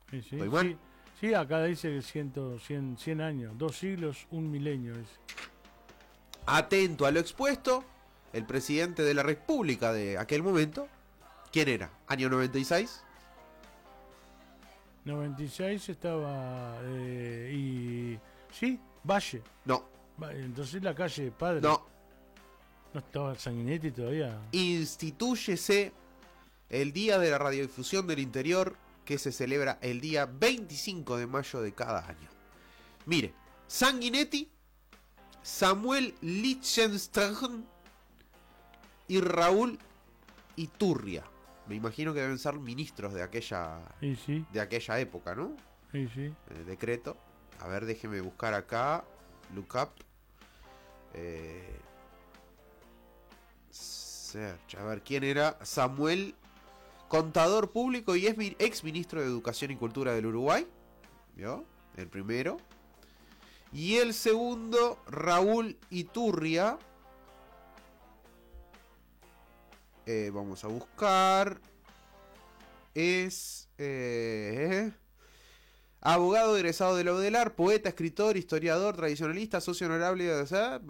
Sí, sí, ¿Estoy mal? sí. Sí, acá dice que 100 años, 2 siglos, un milenio. Atento a lo expuesto, el presidente de la República de aquel momento, ¿quién era? ¿Año 96? 96 estaba. Y. Sí, Valle. No, Entonces la calle Padre. no. ¿No estaba Sanguinetti todavía? Institúyese el Día de la Radiodifusión del Interior, que se celebra el día 25 de mayo de cada año. Mire, Sanguinetti, Samuel Lichtenstein y Raúl Iturria. Me imagino que deben ser ministros Y sí, de aquella época, ¿no? y sí. El decreto. A ver, déjeme buscar acá. Look up. Search. A ver, ¿quién era? Samuel, contador público y ex ministro de Educación y Cultura del Uruguay. ¿Vio? El primero. Y el segundo, Raúl Iturria. Vamos a buscar. Es abogado egresado de la UDELAR, poeta, escritor, historiador, tradicionalista, socio honorable de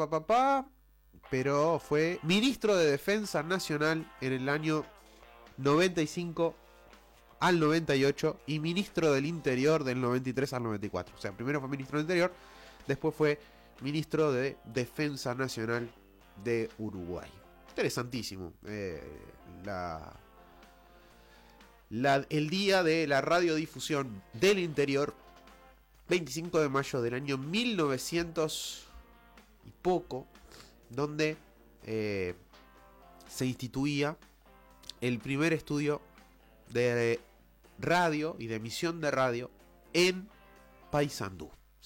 pero fue ministro de Defensa Nacional en el año 95 al 98 y ministro del Interior del 93 al 94. O sea, primero fue ministro del Interior, después fue ministro de Defensa Nacional de Uruguay. Interesantísimo. El día de la radiodifusión del interior, 25 de mayo del año 1900 y poco, donde se instituía el primer estudio de radio y de emisión de radio en Paysandú,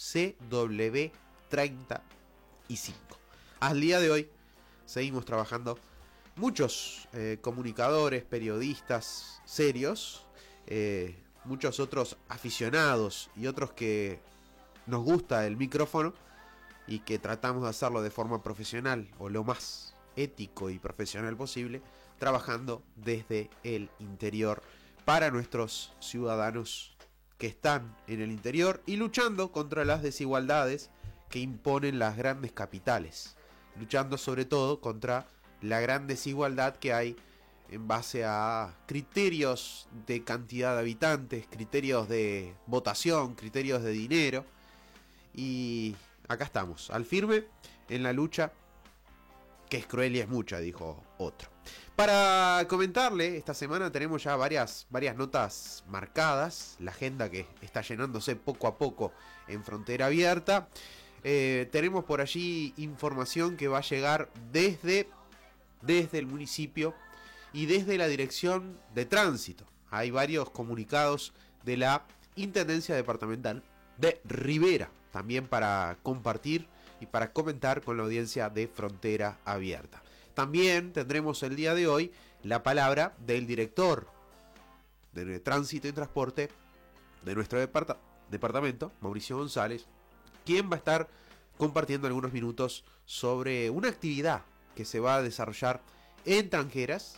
CW35. Al día de hoy seguimos trabajando muchos comunicadores, periodistas serios, muchos otros aficionados y otros que nos gusta el micrófono y que tratamos de hacerlo de forma profesional o lo más ético y profesional posible, trabajando desde el interior para nuestros ciudadanos que están en el interior y luchando contra las desigualdades que imponen las grandes capitales, luchando sobre todo contra la gran desigualdad que hay en base a criterios de cantidad de habitantes, criterios de votación, criterios de dinero. Y acá estamos, al firme, en la lucha, que es cruel y es mucha, dijo otro. Para comentarle, esta semana tenemos ya varias notas marcadas, la agenda que está llenándose poco a poco en Frontera Abierta. Tenemos por allí información que va a llegar desde el municipio y desde la Dirección de Tránsito. Hay varios comunicados de la Intendencia Departamental de Rivera, también para compartir y para comentar con la audiencia de Frontera Abierta. También tendremos el día de hoy la palabra del director de Tránsito y Transporte de nuestro departamento, Mauricio González, quien va a estar compartiendo algunos minutos sobre una actividad que se va a desarrollar en Tranqueras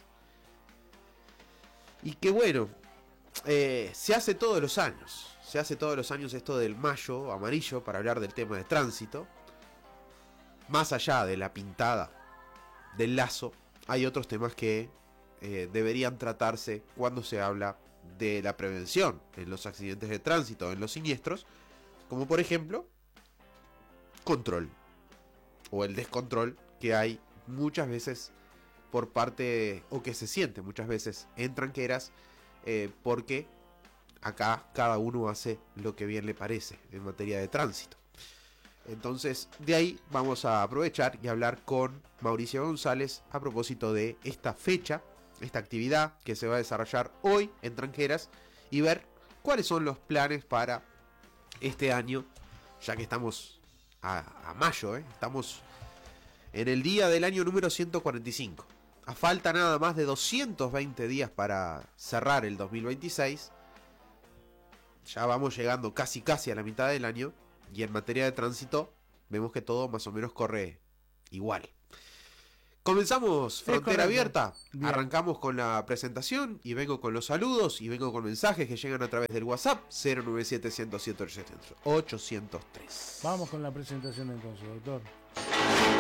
y que bueno, se hace todos los años. Se hace todos los años esto del mayo amarillo para hablar del tema de tránsito. Más allá de la pintada del lazo, hay otros temas que deberían tratarse cuando se habla de la prevención en los accidentes de tránsito, en los siniestros, como por ejemplo, control o el descontrol que hay muchas veces por parte, o que se siente muchas veces en Tranqueras, porque acá cada uno hace lo que bien le parece en materia de tránsito. Entonces, de ahí vamos a aprovechar y hablar con Mauricio González a propósito de esta fecha, esta actividad que se va a desarrollar hoy en Tranqueras y ver cuáles son los planes para este año, ya que estamos a mayo, estamos en el día del año número 145. A falta nada más de 220 días para cerrar el 2026. Ya vamos llegando casi a la mitad del año. Y en materia de tránsito, vemos que todo más o menos corre igual. Comenzamos Frontera correcto. Abierta. Bien. Arrancamos con la presentación y vengo con los saludos y vengo con mensajes que llegan a través del WhatsApp 097 107 803. Vamos con la presentación entonces, doctor.